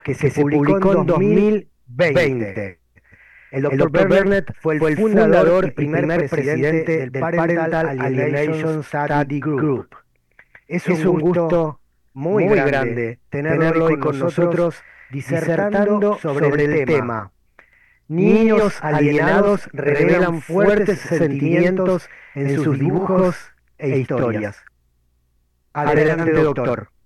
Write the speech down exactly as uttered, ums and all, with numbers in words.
que se publicó en dos mil veinte. El doctor Burnett fue el fundador y primer presidente del Parental Alienation Study Group. Es un gusto muy grande tenerlo hoy con nosotros disertando sobre el tema. Niños alienados revelan fuertes sentimientos en sus dibujos e historias. Adelante, doctor.